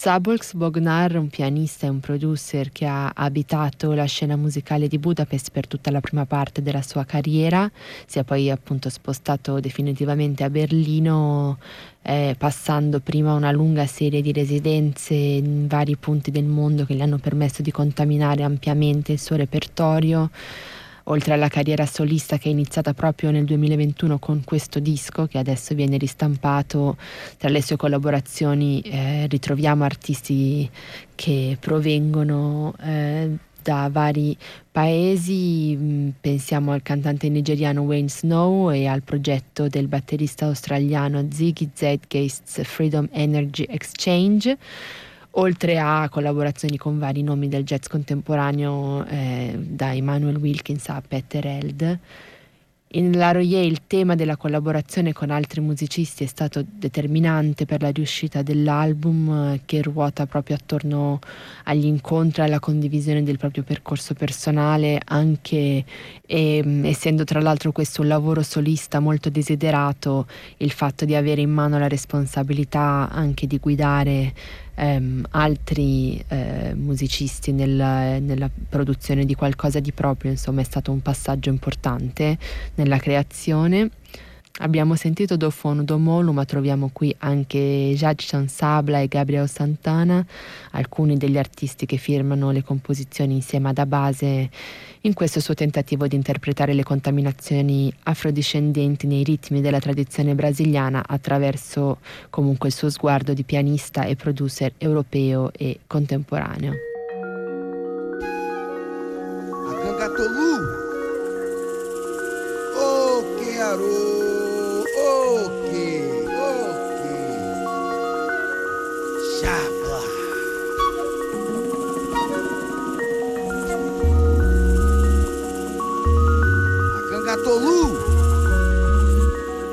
Szabolcs Bognar, un pianista e un producer che ha abitato la scena musicale di Budapest per tutta la prima parte della sua carriera, si è poi appunto spostato definitivamente a Berlino, passando prima una lunga serie di residenze in vari punti del mondo che gli hanno permesso di contaminare ampiamente il suo repertorio. Oltre alla carriera solista che è iniziata proprio nel 2021 con questo disco che adesso viene ristampato, tra le sue collaborazioni ritroviamo artisti che provengono da vari paesi. Pensiamo al cantante nigeriano Wayne Snow e al progetto del batterista australiano Ziggy Zeitgeist's Freedom Energy Exchange, oltre a collaborazioni con vari nomi del jazz contemporaneo, da Emmanuel Wilkins a Peter Held. In La Royer il tema della collaborazione con altri musicisti è stato determinante per la riuscita dell'album, che ruota proprio attorno agli incontri e alla condivisione del proprio percorso personale, anche essendo tra l'altro questo un lavoro solista molto desiderato, il fatto di avere in mano la responsabilità anche di guidare altri musicisti nella produzione di qualcosa di proprio, insomma è stato un passaggio importante nella creazione. Abbiamo sentito Dofon Domolu, ma troviamo qui anche Jadson Sabla e Gabriel Santana, alcuni degli artisti che firmano le composizioni insieme ad Abase in questo suo tentativo di interpretare le contaminazioni afrodiscendenti nei ritmi della tradizione brasiliana attraverso comunque il suo sguardo di pianista e producer europeo e contemporaneo. Akangatolu, oh que aro. Okay. Shabla. Akangatolu.